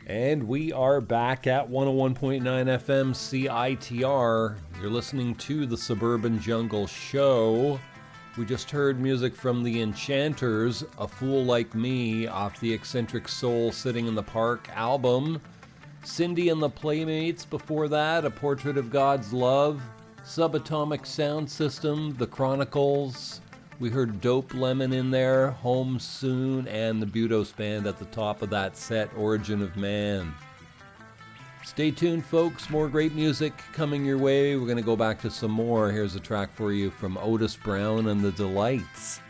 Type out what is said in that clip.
And we are back at 101.9 FM CITR. You're listening to the Suburban Jungle Show. We just heard music from the Enchanters, A Fool Like Me, off the Eccentric Soul Sitting in the Park album. Cindy and the Playmates before that, A Portrait of God's Love. Subatomic Sound System, The Chronicles. We heard Dope Lemon in there, Home Soon, and the Budos Band at the top of that set, Origin of Man. Stay tuned, folks. More great music coming your way. We're going to go back to some more. Here's a track for you from Otis Brown and the Delights.